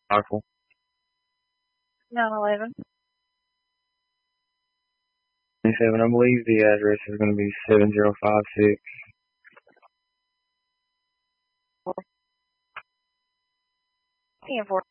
Michael. 911. 27, I believe the address is going to be 7056. 10-4.